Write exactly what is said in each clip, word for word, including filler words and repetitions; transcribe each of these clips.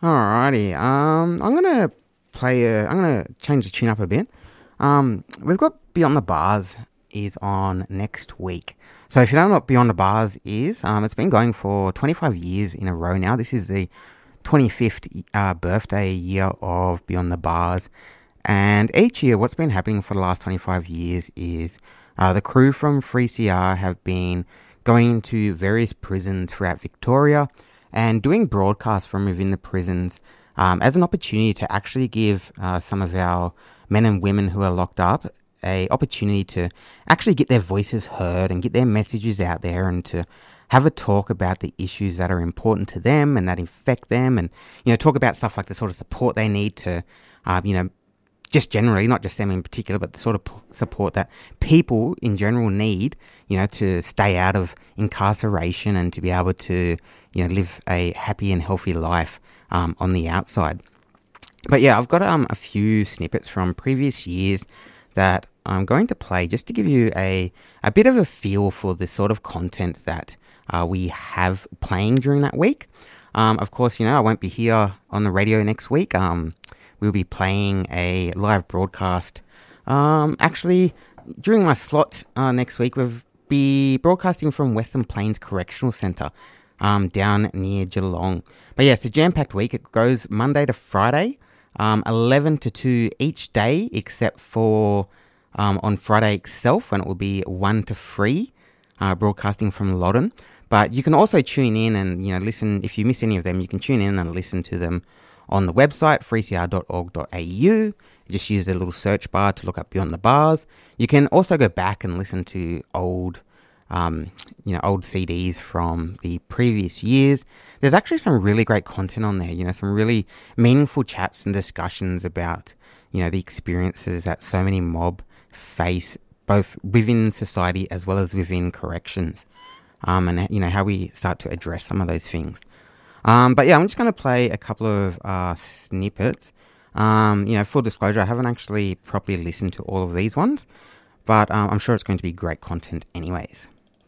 Alrighty. Um, I'm gonna play. A, I'm gonna change the tune up a bit. Um, we've got Beyond the Bars is on next week. So if you don't know what Beyond the Bars is, um, it's been going for twenty-five years in a row now. This is the twenty-fifth uh, birthday year of Beyond the Bars, and each year, what's been happening for the last twenty-five years is uh, the crew from three C R have been going into various prisons throughout Victoria and doing broadcasts from within the prisons um, as an opportunity to actually give uh, some of our men and women who are locked up a opportunity to actually get their voices heard and get their messages out there and to have a talk about the issues that are important to them and that affect them, and, you know, talk about stuff like the sort of support they need to, uh, you know, just generally, not just them in particular, but the sort of p- support that people in general need, you know, to stay out of incarceration and to be able to, you know, live a happy and healthy life um, on the outside. But yeah, I've got um, a few snippets from previous years that I'm going to play just to give you a, a bit of a feel for the sort of content that uh, we have playing during that week. Um, of course, you know, I won't be here on the radio next week. Um, we'll be playing a live broadcast. Um, actually, during my slot uh, next week, we'll be broadcasting from Western Plains Correctional Centre um, down near Geelong. But yeah, it's a jam-packed week. It goes Monday to Friday, um, eleven to two each day, except for um, on Friday itself, when it will be one to three, uh, broadcasting from Loddon. But you can also tune in and, you know, listen. If you miss any of them, you can tune in and listen to them on the website, three c r dot org dot a u. Just use the little search bar to look up Beyond the Bars. You can also go back and listen to old, um, you know, old C Ds from the previous years. There's actually some really great content on there, you know, some really meaningful chats and discussions about, you know, the experiences that so many mob face, both within society as well as within corrections, um, and, you know, how we start to address some of those things. Um, but yeah, I'm just going to play a couple of uh, snippets. Um, you know, full disclosure, I haven't actually properly listened to all of these ones, but um, I'm sure it's going to be great content anyways.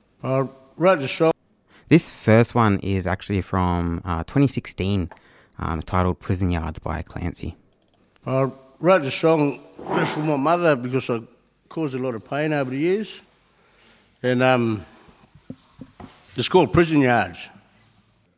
I wrote the song. This first one is actually from uh, twenty sixteen, um, titled Prison Yards by Clancy. I wrote the song just for my mother because I caused a lot of pain over the years. And um, it's called Prison Yards.